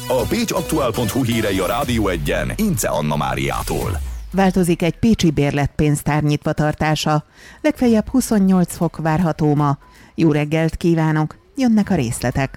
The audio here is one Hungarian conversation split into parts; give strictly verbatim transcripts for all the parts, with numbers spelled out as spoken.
A pécsaktuál pont hu hírei a Rádió Egyen Ince Anna Máriától. Változik egy pécsi bérletpénztár nyitvatartása. Legfeljebb huszonnyolc fok várható ma. Jó reggelt kívánok, jönnek a részletek.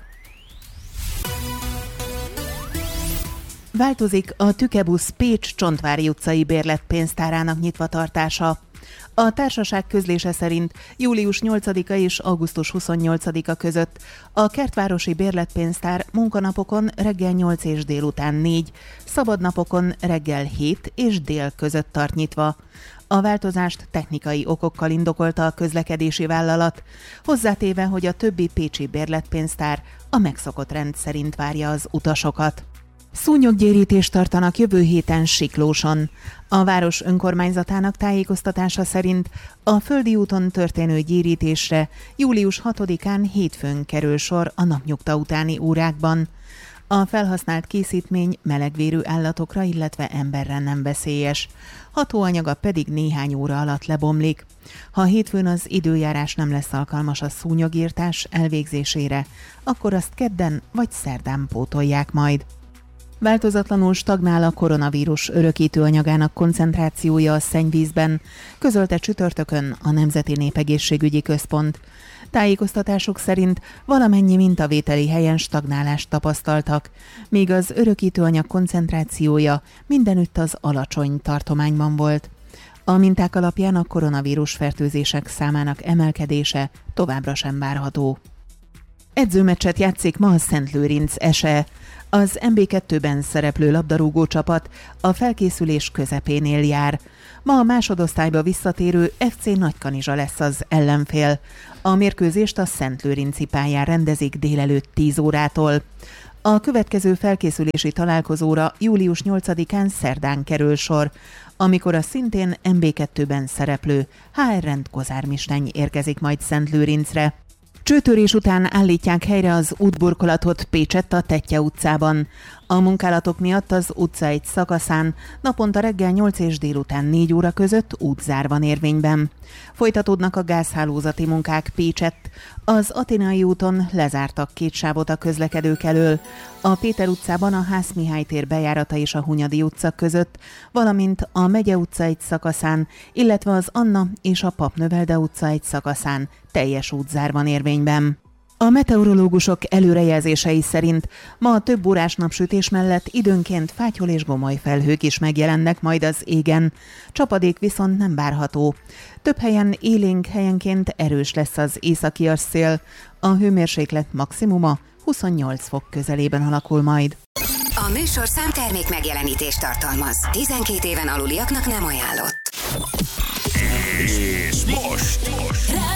Változik a Tükebusz Pécs Csontvári utcai bérletpénztárának nyitvatartása. A társaság közlése szerint július nyolcadika és augusztus huszonnyolcadika között a kertvárosi bérletpénztár munkanapokon reggel nyolc és délután négy, szabadnapokon reggel hét és dél között tart nyitva. A változást technikai okokkal indokolta a közlekedési vállalat, hozzátéve, hogy a többi pécsi bérletpénztár a megszokott rend szerint várja az utasokat. Szúnyoggyérítést tartanak jövő héten Siklóson. A város önkormányzatának tájékoztatása szerint a Földi úton történő gyérítésre július hatodikán hétfőn kerül sor a napnyugta utáni órákban. A felhasznált készítmény melegvérű állatokra, illetve emberre nem veszélyes. Hatóanyaga pedig néhány óra alatt lebomlik. Ha hétfőn az időjárás nem lesz alkalmas a szúnyogírtás elvégzésére, akkor azt kedden vagy szerdán pótolják majd. Változatlanul stagnál a koronavírus örökítőanyagának koncentrációja a szennyvízben, közölte csütörtökön a Nemzeti Népegészségügyi Központ. Tájékoztatások szerint valamennyi mintavételi helyen stagnálást tapasztaltak, míg az örökítőanyag koncentrációja mindenütt az alacsony tartományban volt. A minták alapján a koronavírus fertőzések számának emelkedése továbbra sem várható. Edzőmeccset játszik ma a Szentlőrinc es e. Az em bé kettőben szereplő labdarúgó csapat a felkészülés közepénél jár. Ma a másodosztályba visszatérő ef cé Nagykanizsa lesz az ellenfél. A mérkőzést a Szentlőrinci pályán rendezik délelőtt tíz órától. A következő felkészülési találkozóra július nyolcadikán szerdán kerül sor, amikor a szintén em bé kettőben szereplő há er Rend Kozármisteny érkezik majd Szentlőrincre. Csőtörés után állítják helyre az útburkolatot Pécsett a Tettye utcában. A munkálatok miatt az utca egy szakaszán naponta reggel nyolc és délután négy óra között útzár van érvényben. Folytatódnak a gázhálózati munkák Pécsett. Az Athénai úton lezártak két sávot a közlekedők elől. A Péter utcában a Hász Mihály tér bejárata és a Hunyadi utca között, valamint a Megye utca egy szakaszán, illetve az Anna és a Papnövelde utca egy szakaszán teljes útzár van érvényben. A meteorológusok előrejelzései szerint ma a több órás napsütés mellett időnként fátyol és gomoly felhők is megjelennek majd az égen. Csapadék viszont nem várható. Több helyen élénk, helyenként erős lesz az északias szél. A hőmérséklet maximuma huszonnyolc fok közelében alakul majd. A műsor számtermék megjelenítést tartalmaz. tizenkét éven aluliaknak nem ajánlott. És most! most.